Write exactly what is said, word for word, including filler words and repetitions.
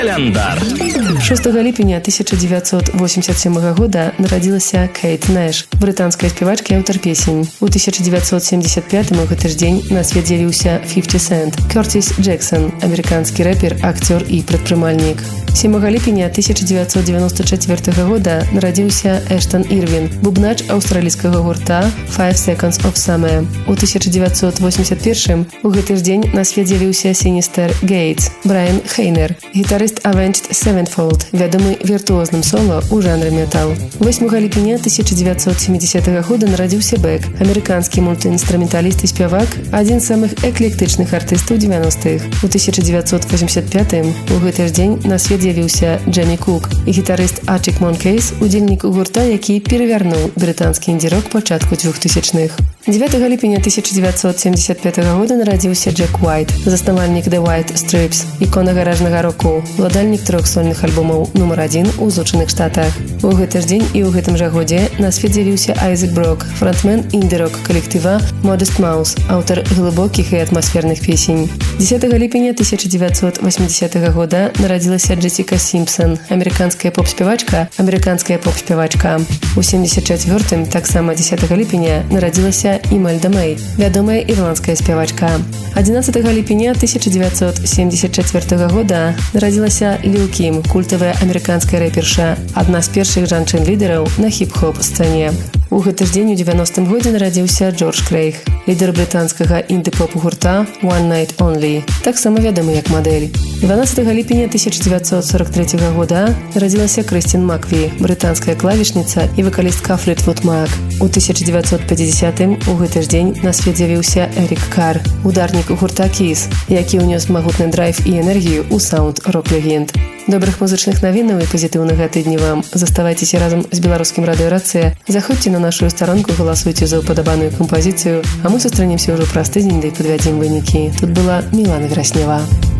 Каляндар. шостага ліпеня тысяча девятьсот восемьдесят седьмого года нарадзілася Кейт Нэш, брытанская спявачка і аўтар песень. У тысяча девятьсот семьдесят пятым у гэты ж дзень на свет з'явіўся фифти Cent. Кёртис Джексон, амерыканскі рэпер, акцёр і прадпрымальнік. сёмага ліпеня тысяча девятьсот девяносто четвёртого года нарадзіўся Эштон Ірвін, бубнач аўстралійскага гурта Five Seconds of Summer. У тысяча девятьсот восемьдесят первым у гэты ж дзень на свет з'явіўся Сіністер Гейтс, Брайан Хейнер, гітарыст Avenged Sevenfold, вядомы віртуозным соло ў жанры метал. восьмага ліпеня тысяча девятьсот семидесятого года нарадзіўся Бэк, амерыканскі мультыінструменталіст і спявак, адзін з самых эклектычных артыстаў дзевяностых. У тысяча девятьсот восемьдесят пятым у гэты ж дзень на свет з'явіўся Джемі Кук, гітарыст Arctic Monkeys, удзельнік гурта, які перавярнуў брытанскі інді-рок пачатку двухтысячных. дзевятага ліпеня тысяча девятьсот семьдесят пятого года нарадзіўся Джек Уайт, заснавальнік The White Stripes, ікона гаражнага року, уладальнік трох сольных альбомаў нумар адзін у Злучаных Штатах. У гэты ж дзень і ў гэтым жа годзе на свет з'явіўся Айзек Брок, фронтмен інді-рок калектыва Modest Mouse, аўтар глыбокіх і атмасферных песень. дзесятага ліпеня тысяча девятьсот восьмидесятого года нарадзілася Джессіка Сімпсон, амерыканская поп-спявачка, амерыканская поп-спявачка. У семьдесят четвёртым, таксама дзесятага ліпеня, нарадзілася Імальда Мэй, вядомая ірландская спявачка. адзінаццатага ліпеня тысяча девятьсот семьдесят четвёртого года нарадзілася Лил Кім, культавая амерыканская рэперша, адна з першых жанчын-лідараў на хіп-хоп сцэне. У гэты ж дзень у девяностым годзе нарадзіўся Джордж Крейг, лідар брытанскага інды-поп гурта One Night Only, таксама вядомы як мадэль. дванаццатага ліпеня тысяча девятьсот сорок третьего года нарадзілася Крыстін Макві, брытанская клавішніца і вакалістка Флітвуд Мак. У тысяча девятьсот пятидесятым у гэты ж дзень на свет з'явіўся Эрік Кар, ударнік гурта Kiss, які ўнёс магутны драйв і энергію ў саунд рок-легенд. Добрых музычных навінаў і пазітыўнага тыдня вам. Заставайцеся разам з беларускім радыёрацыя. Заходзьце на нашу старонку, галасуйце за ўпадабаную кампазіцыю, а мы сустрэнемся ўжо праз тыдзень, да і падвядзем вынікі. Тут была Мілана Граснева.